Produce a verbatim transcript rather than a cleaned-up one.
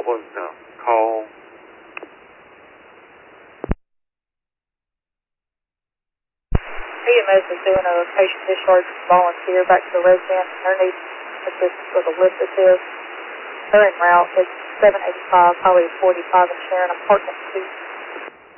available is uh, call. E M S is doing a patient discharge volunteer back to the resident. Her needs assistance with a lift assist. Her en route is seven eighty-five, Highway forty-five in Sharon, apartment two